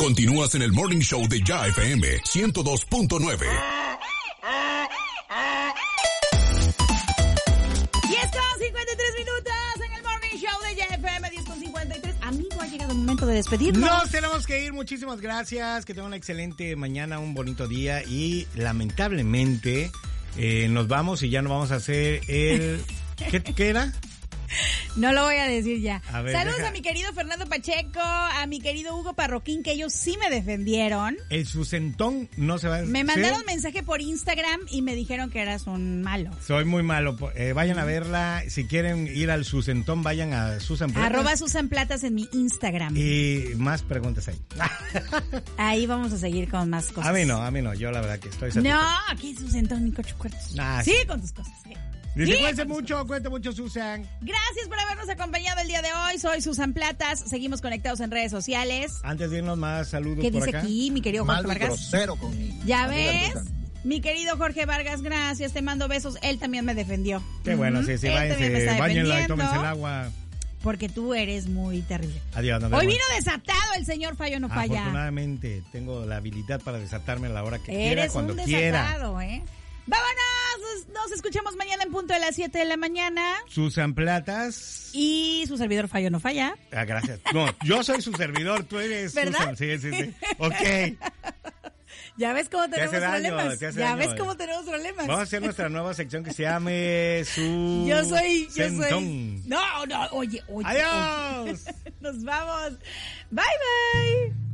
Continúas en el Morning Show de Ya FM 102.9. Y están 53 minutos en el Morning Show de Ya FM 10:53. Amigo, ha llegado el momento de despedirnos. Nos tenemos que ir. Muchísimas gracias. Que tengan una excelente mañana, un bonito día. Y lamentablemente nos vamos y ya no vamos a hacer el... ¿Qué era? No lo voy a decir ya. A ver, saludos a mi querido Fernando Pacheco, a mi querido Hugo Parroquín, que ellos sí me defendieron. El Susentón no se va a... Me mandaron mensaje por Instagram y me dijeron que eras un malo. Soy muy malo. Vayan a verla. Si quieren ir al Susentón, vayan a Susan Platas. @SusanPlatas en mi Instagram. Y más preguntas ahí. Ahí vamos a seguir con más cosas. A mí no. Yo la verdad que estoy satisfecho. No, aquí Susentón ni cochucuertos. Sí. Con tus cosas. Sí. Dice, cuídense mucho, Susan. Gracias por habernos acompañado el día de hoy. Soy Susan Platas. Seguimos conectados en redes sociales. Antes de irnos, más saludos ¿Qué por dice acá? aquí, mi querido Jorge Vargas? Grosero conmigo. ¿Ya ves? Mi querido Jorge Vargas, gracias. Te mando besos. Él también me defendió. Qué bueno, sí, báñenla y tómense el agua. Porque tú eres muy terrible. Adiós. Hoy vino desatado el señor Fallo No Falla. Afortunadamente, tengo la habilidad para desatarme a la hora que quiera, Eres cuando un quiera. desatado, ¿eh? ¡Vámonos! Nos escuchamos mañana en punto de las 7 de la mañana. Susan Platas. Y su servidor Fallo No Falla. Gracias. No, yo soy su servidor, tú eres ¿verdad? Susan. Sí. Ok. Ya ves cómo tenemos problemas. Ya ves cómo tenemos problemas. Vamos a hacer nuestra nueva sección que se llame su... Yo soy... Sentón. No, oye. Adiós. Nos vamos. Bye.